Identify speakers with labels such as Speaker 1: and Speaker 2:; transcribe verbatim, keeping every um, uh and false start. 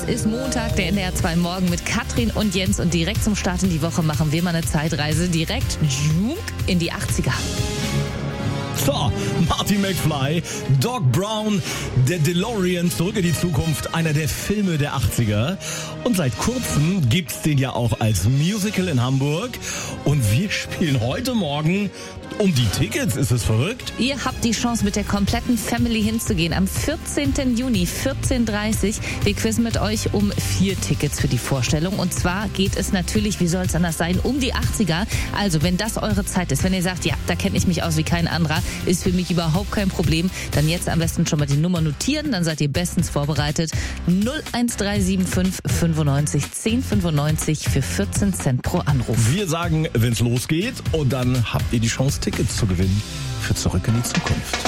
Speaker 1: ist Montag, der N D R zwei Morgen mit Katrin und Jens. Und direkt zum Start in die Woche machen wir mal eine Zeitreise direkt in die achtziger.
Speaker 2: So, Marty McFly, Doc Brown, der DeLorean, Zurück in die Zukunft, einer der Filme der achtziger. Und seit kurzem gibt's den ja auch als Musical in Hamburg. Und wir spielen heute Morgen um die Tickets. Ist es verrückt?
Speaker 1: Ihr habt die Chance, mit der kompletten Family hinzugehen. Am vierzehnten Juni, vierzehn Uhr dreißig. Wir quizzen mit euch um vier Tickets für die Vorstellung. Und zwar geht es natürlich, wie soll es anders sein, um die achtziger. Also, wenn das eure Zeit ist, wenn ihr sagt, ja, da kenne ich mich aus wie kein anderer, ist für mich überhaupt kein Problem, dann jetzt am besten schon mal die Nummer notieren, dann seid ihr bestens vorbereitet. null eins drei sieben fünf fünfundneunzig zehn fünfundneunzig für vierzehn Cent pro Anruf.
Speaker 2: Wir sagen, wenn's losgeht, und dann habt ihr die Chance, Tickets zu gewinnen für Zurück in die Zukunft.